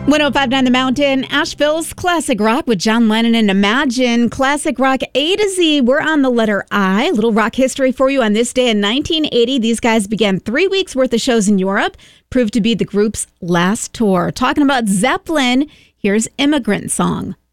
1059 The Mountain, Asheville's Classic Rock with John Lennon and Imagine. Classic Rock A to Z. We're on the letter I. Little rock history for you on this day in 1980. These guys began 3 weeks worth of shows in Europe. Proved to be the group's last tour. Talking about Zeppelin, here's Immigrant Song.